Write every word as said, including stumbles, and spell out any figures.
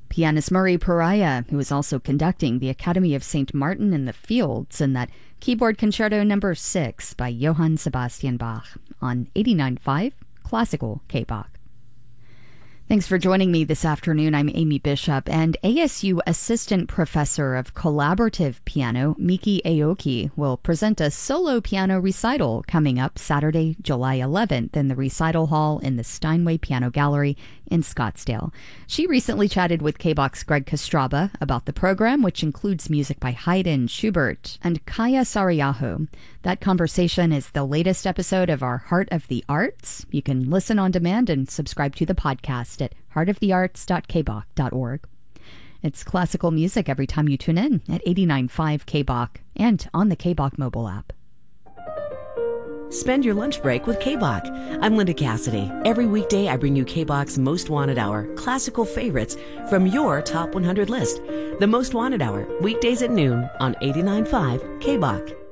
Pianist Murray Pariah, who is also conducting the Academy of Saint Martin in the Fields in that Keyboard Concerto number six by Johann Sebastian Bach on eighty-nine point five Classical K-Bach. Thanks for joining me this afternoon. I'm Amy Bishop, and A S U Assistant Professor of Collaborative Piano, Miki Aoki, will present a solo piano recital coming up Saturday, July eleventh in the Recital Hall in the Steinway Piano Gallery in Scottsdale. She recently chatted with K-Bach's Greg Kostraba about the program, which includes music by Haydn, Schubert, and Kaya Sarayaho. That conversation is the latest episode of our Heart of the Arts. You can listen on demand and subscribe to the podcast at heart of the arts dot k bach dot org. It's classical music every time you tune in at eighty-nine point five K-Bach and on the K-Bach mobile app. Spend your lunch break with K-Bach. I'm Linda Cassidy. Every weekday I bring you K-Bach's Most Wanted Hour, classical favorites from your top one hundred list. The Most Wanted Hour, weekdays at noon on eighty-nine point five K-Bach.